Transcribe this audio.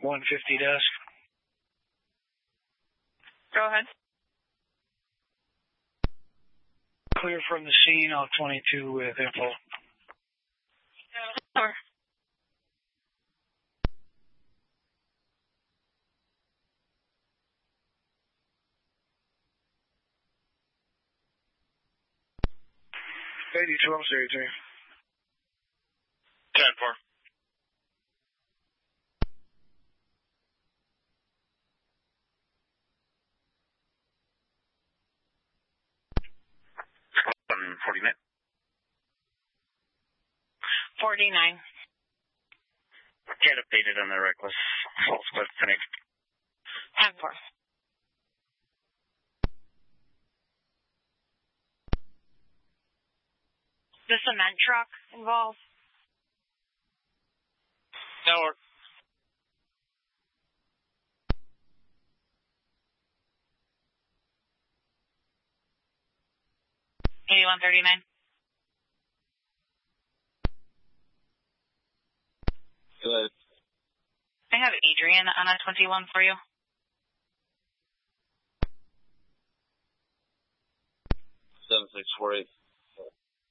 150 desk. Go ahead. Clear from the scene, I'll 22 with info. Or 80-12, say 3. 10-4. On 49. 49. Get updated on the reckless full split finish. 10-4. The cement truck involved? Tower. $81.39. Go ahead. I have Adrian on a 21 for you. 7648.